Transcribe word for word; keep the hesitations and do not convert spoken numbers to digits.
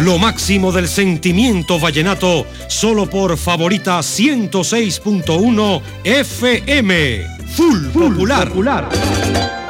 Lo máximo del sentimiento vallenato, solo por Favorita ciento seis punto uno F M. Full, Full Popular. Popular.